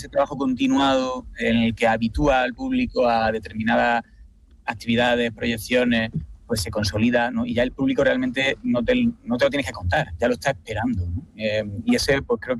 ese trabajo continuado en el que habitúa al público a determinadas actividades, proyecciones, pues se consolida, ¿no? Y ya el público realmente no te lo tienes que contar, ya lo está esperando, ¿no? Y ese, pues creo